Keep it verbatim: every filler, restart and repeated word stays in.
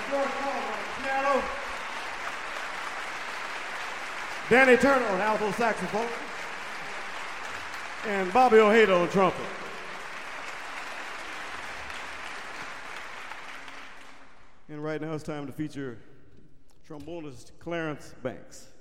George Coleman on piano. Danny Turner on alto saxophone. And Bobby Ojeda on trumpet. And right now it's time to feature trombonist Clarence Banks.